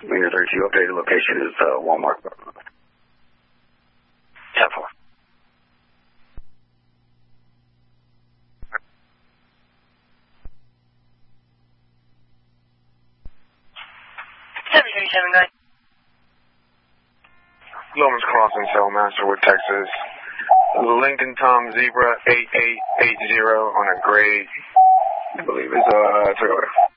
Wing 32, updated location is Walmart. 10-4. Loman's Crossing, Masterwood, Texas. Lincoln Tom Zebra 8880 on a gray, I believe it's Toyota.